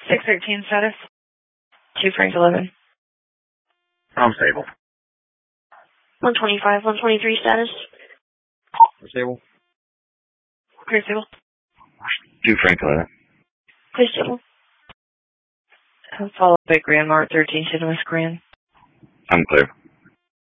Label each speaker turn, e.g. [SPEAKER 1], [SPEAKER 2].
[SPEAKER 1] 613 status. 2 Frank 11.
[SPEAKER 2] I'm stable.
[SPEAKER 1] 125, 123 status.
[SPEAKER 2] Stable.
[SPEAKER 1] Clear stable.
[SPEAKER 2] 2 Frank 11.
[SPEAKER 1] Clear stable. Follow up at Grand Mart 13 to the West Grand.
[SPEAKER 2] I'm clear.